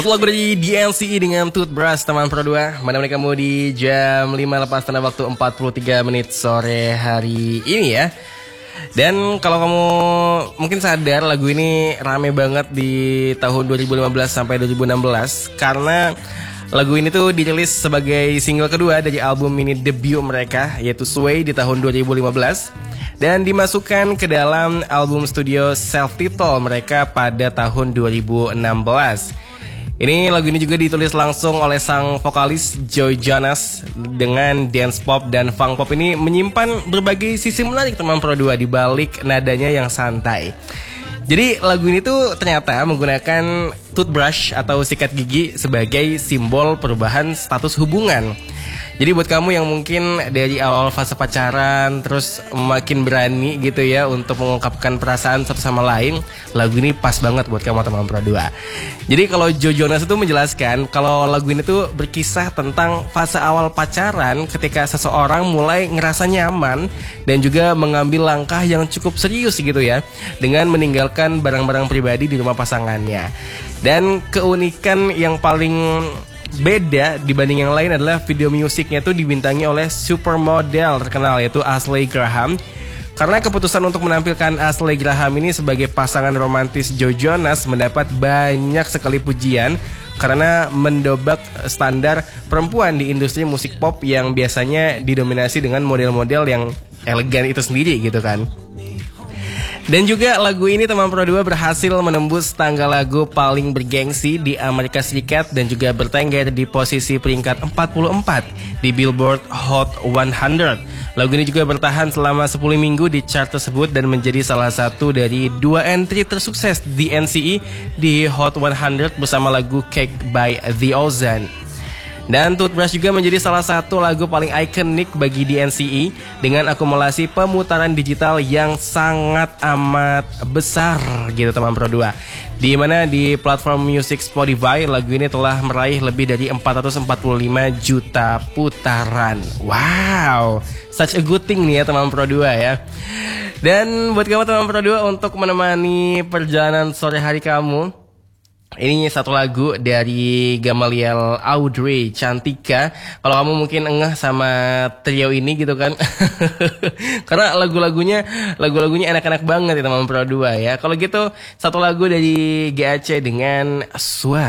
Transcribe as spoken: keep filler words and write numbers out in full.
Lagu dari D N C E dengan Toothbrush, teman Pro dua. Menemani kamu di jam lima lepas tanda waktu empat puluh tiga menit sore hari ini ya. Dan kalau kamu mungkin sadar, lagu ini rame banget di tahun dua ribu lima belas sampai dua ribu enam belas karena lagu ini tuh dirilis sebagai single kedua dari album mini debut mereka, yaitu Sway di tahun dua ribu lima belas, dan dimasukkan ke dalam album studio self-title mereka pada tahun dua ribu enam belas. Ini lagu ini juga ditulis langsung oleh sang vokalis Joe Jonas. Dengan dance pop dan funk pop ini menyimpan berbagai sisi menarik teman Pro dua di balik nadanya yang santai. Jadi lagu ini tuh ternyata menggunakan toothbrush atau sikat gigi sebagai simbol perubahan status hubungan. Jadi buat kamu yang mungkin dari awal fase pacaran terus makin berani gitu ya untuk mengungkapkan perasaan satu sama lain, lagu ini pas banget buat kamu teman Pro dua. Jadi kalau Joe Jonas itu menjelaskan kalau lagu ini tuh berkisah tentang fase awal pacaran ketika seseorang mulai ngerasa nyaman dan juga mengambil langkah yang cukup serius gitu ya, dengan meninggalkan barang-barang pribadi di rumah pasangannya. Dan keunikan yang paling beda dibanding yang lain adalah video musiknya tuh dibintangi oleh supermodel terkenal yaitu Ashley Graham. Karena keputusan untuk menampilkan Ashley Graham ini sebagai pasangan romantis Joe Jonas mendapat banyak sekali pujian karena mendobrak standar perempuan di industri musik pop yang biasanya didominasi dengan model-model yang elegan itu sendiri gitu kan. Dan juga lagu ini teman Pro dua berhasil menembus tangga lagu paling bergengsi di Amerika Serikat dan juga bertengger di posisi peringkat empat puluh empat di Billboard Hot seratus. Lagu ini juga bertahan selama sepuluh minggu di chart tersebut dan menjadi salah satu dari dua entry tersukses D N C E di Hot seratus bersama lagu Cake by The Ozone. Dan Toothbrush juga menjadi salah satu lagu paling ikonik bagi D N C E dengan akumulasi pemutaran digital yang sangat amat besar gitu teman Pro dua. Di mana di platform musik Spotify lagu ini telah meraih lebih dari empat ratus empat puluh lima juta putaran. Wow, such a good thing nih ya teman Pro dua ya. Dan buat kamu teman Pro dua, untuk menemani perjalanan sore hari kamu, ini satu lagu dari Gamaliel Audrey Cantika. Kalau kamu mungkin engah sama trio ini gitu kan karena lagu-lagunya Lagu-lagunya enak-enak banget ya teman Pro dua ya. Kalau gitu satu lagu dari G A C dengan Swan.